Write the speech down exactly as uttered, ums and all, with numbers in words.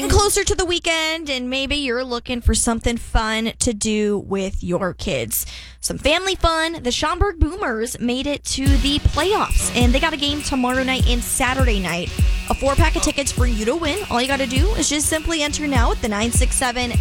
getting closer to the weekend, and maybe you're looking for something fun to do with your kids. Some family fun. The Schaumburg Boomers made it to the playoffs, and they got a game tomorrow night and Saturday night. A four-pack of tickets for you to win. All you got to do is just simply enter now at the nine six seven